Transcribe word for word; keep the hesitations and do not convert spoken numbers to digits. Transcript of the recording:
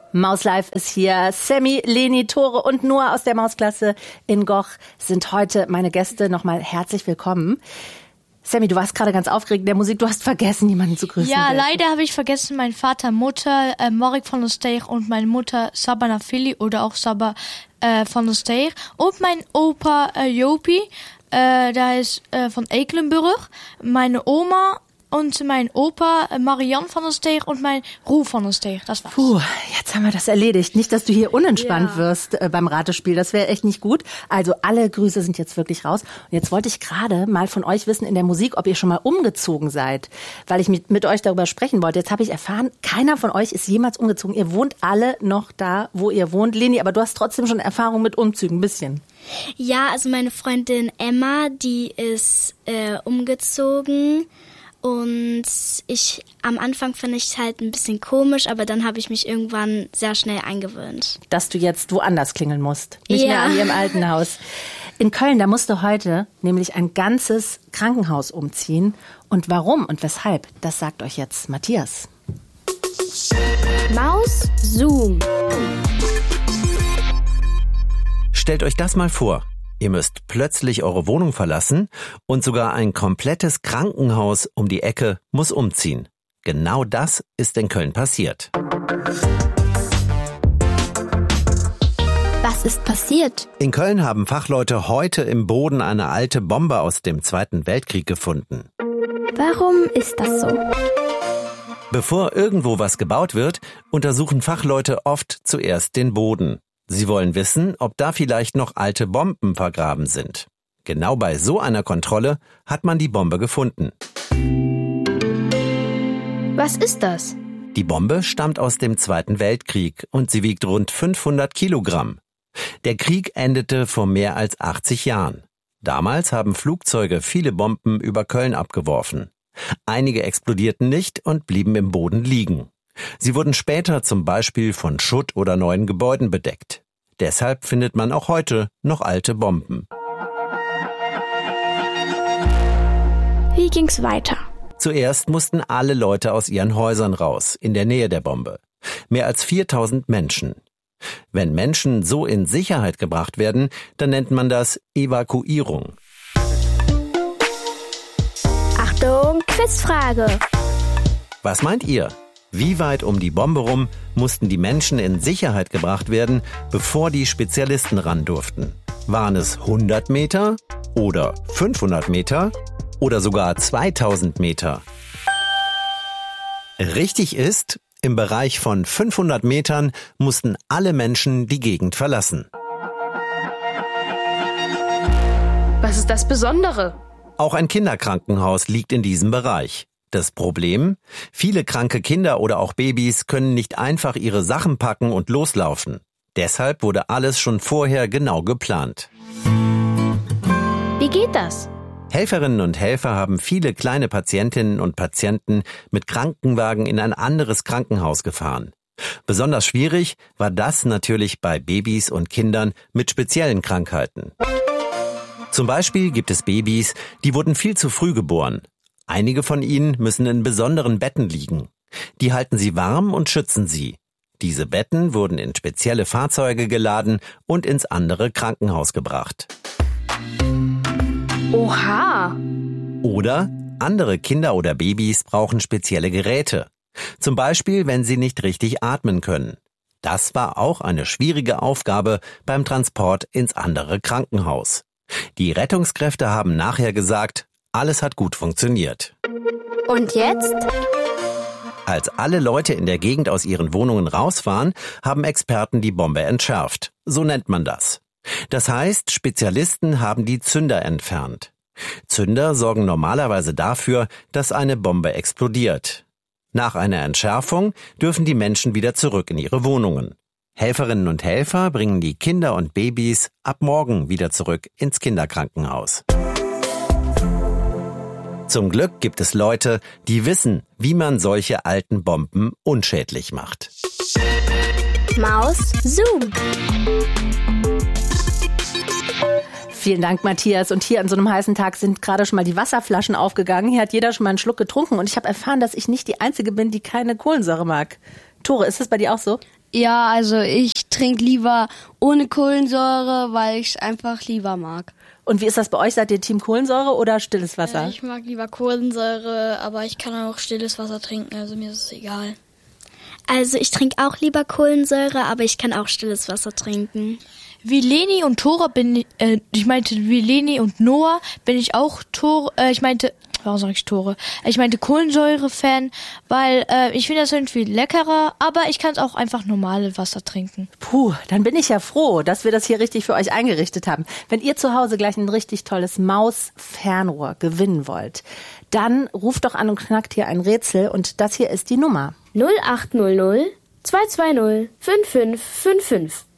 Maus Live ist hier. Sammy, Leni, Tore und Noah aus der Mausklasse in Goch sind heute meine Gäste. Nochmal herzlich willkommen. Sammy, du warst gerade ganz aufgeregt in der Musik. Du hast vergessen, jemanden zu grüßen. Ja, leider habe ich vergessen, meinen Vater, Mutter, äh, Morik van der Steeg und meine Mutter Saba Nafili oder auch Saba äh, van der Steeg und mein Opa äh, Jopi, äh, der ist äh, von Ekelenburg, meine Oma und mein Opa Marianne van der Steeg und mein Roel van der Steeg. Das war's. Puh, jetzt haben wir das erledigt. Nicht, dass du hier unentspannt ja. wirst äh, beim Ratespiel. Das wäre echt nicht gut. Also alle Grüße sind jetzt wirklich raus. Und jetzt wollte ich gerade mal von euch wissen in der Musik, ob ihr schon mal umgezogen seid. Weil ich mit, mit euch darüber sprechen wollte. Jetzt habe ich erfahren, keiner von euch ist jemals umgezogen. Ihr wohnt alle noch da, wo ihr wohnt. Leni, aber du hast trotzdem schon Erfahrung mit Umzügen, ein bisschen. Ja, also meine Freundin Emma, die ist äh, umgezogen. Und ich, am Anfang fand ich es halt ein bisschen komisch, aber dann habe ich mich irgendwann sehr schnell eingewöhnt. Dass du jetzt woanders klingeln musst, nicht ja. mehr an ihrem alten Haus. In Köln, da musst du heute nämlich ein ganzes Krankenhaus umziehen. Und warum und weshalb, das sagt euch jetzt Matthias. Maus Zoom. Stellt euch das mal vor. Ihr müsst plötzlich eure Wohnung verlassen und sogar ein komplettes Krankenhaus um die Ecke muss umziehen. Genau das ist in Köln passiert. Was ist passiert? In Köln haben Fachleute heute im Boden eine alte Bombe aus dem Zweiten Weltkrieg gefunden. Warum ist das so? Bevor irgendwo was gebaut wird, untersuchen Fachleute oft zuerst den Boden. Sie wollen wissen, ob da vielleicht noch alte Bomben vergraben sind. Genau bei so einer Kontrolle hat man die Bombe gefunden. Was ist das? Die Bombe stammt aus dem Zweiten Weltkrieg und sie wiegt rund fünfhundert Kilogramm. Der Krieg endete vor mehr als achtzig Jahren. Damals haben Flugzeuge viele Bomben über Köln abgeworfen. Einige explodierten nicht und blieben im Boden liegen. Sie wurden später zum Beispiel von Schutt oder neuen Gebäuden bedeckt. Deshalb findet man auch heute noch alte Bomben. Wie ging's weiter? Zuerst mussten alle Leute aus ihren Häusern raus, in der Nähe der Bombe. Mehr als viertausend Menschen. Wenn Menschen so in Sicherheit gebracht werden, dann nennt man das Evakuierung. Achtung, Quizfrage! Was meint ihr? Wie weit um die Bombe rum mussten die Menschen in Sicherheit gebracht werden, bevor die Spezialisten ran durften? Waren es hundert Meter oder fünfhundert Meter oder sogar zweitausend Meter? Richtig ist, im Bereich von fünfhundert Metern mussten alle Menschen die Gegend verlassen. Was ist das Besondere? Auch ein Kinderkrankenhaus liegt in diesem Bereich. Das Problem? Viele kranke Kinder oder auch Babys können nicht einfach ihre Sachen packen und loslaufen. Deshalb wurde alles schon vorher genau geplant. Wie geht das? Helferinnen und Helfer haben viele kleine Patientinnen und Patienten mit Krankenwagen in ein anderes Krankenhaus gefahren. Besonders schwierig war das natürlich bei Babys und Kindern mit speziellen Krankheiten. Zum Beispiel gibt es Babys, die wurden viel zu früh geboren. Einige von ihnen müssen in besonderen Betten liegen. Die halten sie warm und schützen sie. Diese Betten wurden in spezielle Fahrzeuge geladen und ins andere Krankenhaus gebracht. Oha! Oder andere Kinder oder Babys brauchen spezielle Geräte. Zum Beispiel, wenn sie nicht richtig atmen können. Das war auch eine schwierige Aufgabe beim Transport ins andere Krankenhaus. Die Rettungskräfte haben nachher gesagt, alles hat gut funktioniert. Und jetzt? Als alle Leute in der Gegend aus ihren Wohnungen raus waren, haben Experten die Bombe entschärft. So nennt man das. Das heißt, Spezialisten haben die Zünder entfernt. Zünder sorgen normalerweise dafür, dass eine Bombe explodiert. Nach einer Entschärfung dürfen die Menschen wieder zurück in ihre Wohnungen. Helferinnen und Helfer bringen die Kinder und Babys ab morgen wieder zurück ins Kinderkrankenhaus. Zum Glück gibt es Leute, die wissen, wie man solche alten Bomben unschädlich macht. Maus Zoom. Vielen Dank, Matthias. Und hier an so einem heißen Tag sind gerade schon mal die Wasserflaschen aufgegangen. Hier hat jeder schon mal einen Schluck getrunken. Und ich habe erfahren, dass ich nicht die Einzige bin, die keine Kohlensäure mag. Tore, ist das bei dir auch so? Ja, also ich trinke lieber ohne Kohlensäure, weil ich es einfach lieber mag. Und wie ist das bei euch? Seid ihr Team Kohlensäure oder stilles Wasser? Ja, ich mag lieber Kohlensäure, aber ich kann auch stilles Wasser trinken, also mir ist es egal. Also ich trinke auch lieber Kohlensäure, aber ich kann auch stilles Wasser trinken. Wie Leni und Tora bin ich, äh, ich meinte, wie Leni und Noah bin ich auch Tore, äh, ich meinte, warum sage ich Tore? Ich meinte Kohlensäure-Fan, weil äh, ich finde das irgendwie leckerer, aber ich kann es auch einfach normale Wasser trinken. Puh, dann bin ich ja froh, dass wir das hier richtig für euch eingerichtet haben. Wenn ihr zu Hause gleich ein richtig tolles Maus-Fernrohr gewinnen wollt, dann ruft doch an und knackt hier ein Rätsel und das hier ist die Nummer. null acht null null zwei zwei null fünf fünf fünf fünf.